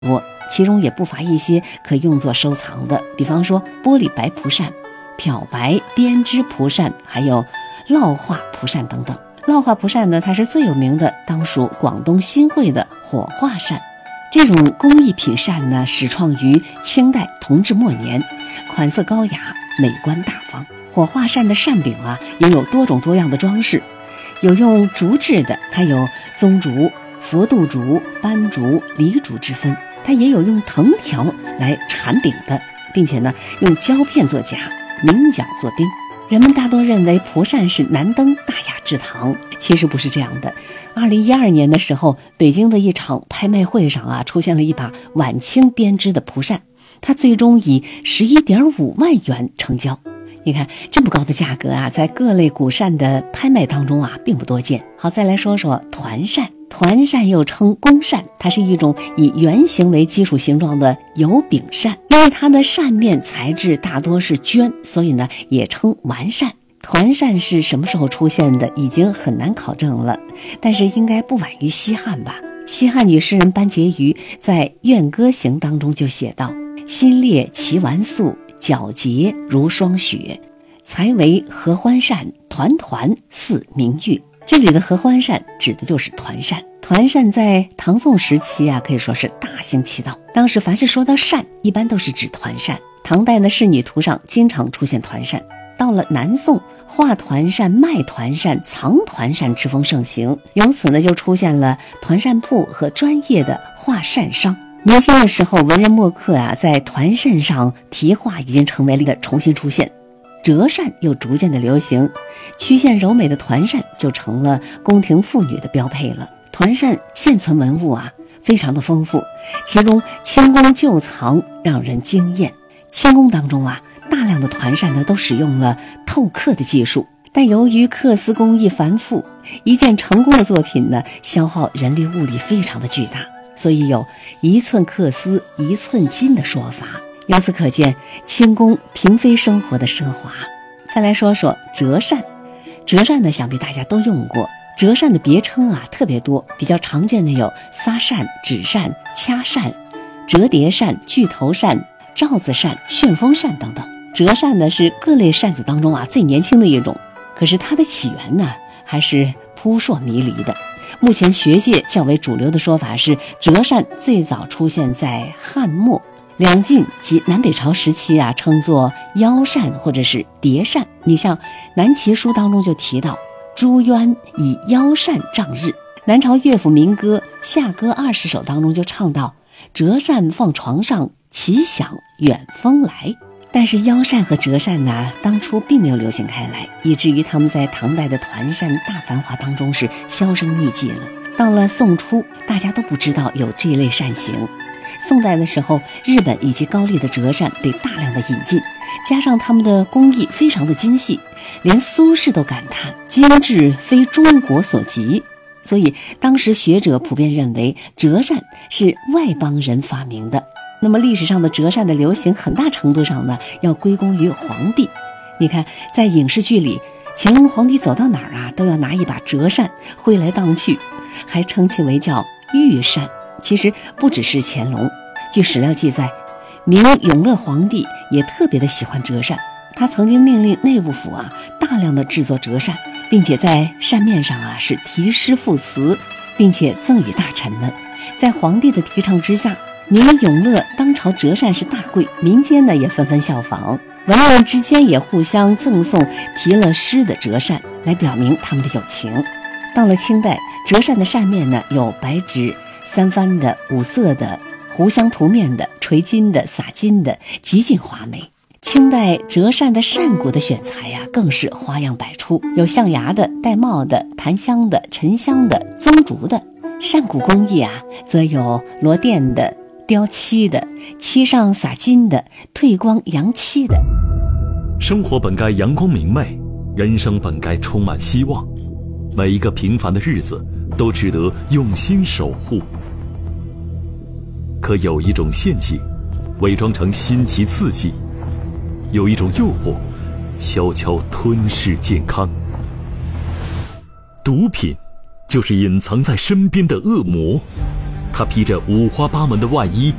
多，其中也不乏一些可用作收藏的，比方说玻璃白蒲扇、漂白编织蒲扇，还有烙画蒲扇等等。烙画蒲扇呢，它是最有名的，当属广东新会的火化扇。这种工艺品扇呢，始创于清代同治末年，款色高雅，美观大方。火化扇的扇柄啊，也有多种多样的装饰，有用竹制的，它有棕竹、佛度竹、斑竹、梨竹之分，它也有用藤条来缠柄的，并且呢，用胶片做夹，明角做钉。人们大多认为蒲扇是难登大雅之堂，其实不是这样的。2012年的时候，北京的一场拍卖会上啊，出现了一把晚清编织的蒲扇，它最终以11.5万元成交。你看这么高的价格啊，在各类古扇的拍卖当中啊，并不多见。好，再来说说团扇。团扇又称弓扇，它是一种以圆形为基础形状的油柄扇，因为它的扇面材质大多是绢，所以呢也称丸扇。团扇是什么时候出现的，已经很难考证了，但是应该不晚于西汉吧。西汉女诗人班婕妤在《怨歌行》当中就写道：心裂其丸素，皎洁如霜雪，才为合欢扇，团团似明月。这里的合欢扇指的就是团扇。团扇在唐宋时期啊，可以说是大行其道。当时凡是说到扇，一般都是指团扇。唐代的仕女图上经常出现团扇。到了南宋，画团扇、卖团扇、藏团扇之风盛行，由此呢就出现了团扇铺和专业的画扇商。明清的时候，文人墨客啊，在团扇上题画已经成为了一个重新出现。折扇又逐渐的流行，曲线柔美的团扇就成了宫廷妇女的标配了。团扇现存文物啊非常的丰富，其中清宫旧藏让人惊艳。清宫当中啊，大量的团扇呢都使用了透刻的技术，但由于刻丝工艺繁复，一件成功的作品呢消耗人力物力非常的巨大，所以有一寸刻丝一寸金的说法。由此可见清宫嫔妃生活的奢华。再来说说折扇。折扇呢，想必大家都用过。折扇的别称啊特别多，比较常见的有撒扇、纸扇、掐扇、折叠扇、巨头扇、罩子扇、旋风扇等等。折扇呢是各类扇子当中啊最年轻的一种，可是它的起源呢还是扑朔迷离的。目前学界较为主流的说法是，折扇最早出现在汉末，两晋及南北朝时期啊，称作腰扇或者是叠扇。你像南齐书当中就提到，朱渊以腰扇仗日。南朝乐府民歌《夏歌20首》当中就唱到，折扇放床上，齐响远风来。但是腰扇和折扇呢，当初并没有流行开来，以至于他们在唐代的团扇大繁华当中是销声匿迹了。到了宋初，大家都不知道有这类扇形。宋代的时候，日本以及高丽的折扇被大量的引进，加上他们的工艺非常的精细，连苏轼都感叹精致非中国所及。所以当时学者普遍认为折扇是外邦人发明的。那么历史上的折扇的流行，很大程度上呢要归功于皇帝。你看在影视剧里，乾隆皇帝走到哪儿啊都要拿一把折扇挥来荡去，还称其为叫御扇。其实不只是乾隆，据史料记载，明永乐皇帝也特别的喜欢折扇，他曾经命令内务府啊大量的制作折扇，并且在扇面上啊是题诗赋词，并且赠予大臣们。在皇帝的提倡之下，明永乐当朝折扇是大贵，民间呢也纷纷效仿，文人之间也互相赠送题了诗的折扇，来表明他们的友情。到了清代，折扇的扇面呢有白纸、三番的、五色的、糊香涂面的、垂金的、洒金的，极尽华美。清代折扇的扇骨的选材呀，更是花样百出，有象牙的、带帽的、檀香的、沉香的、棕竹的。扇骨工艺啊，则有罗钿的、雕漆的、漆上洒金的、褪光扬漆的。 生活本该阳光明媚，人生本该充满希望，每一个平凡的日子都值得用心守护。可有一种陷阱，伪装成新奇刺激；有一种诱惑，悄悄吞噬健康。毒品就是隐藏在身边的恶魔， 他披着五花八门的外衣，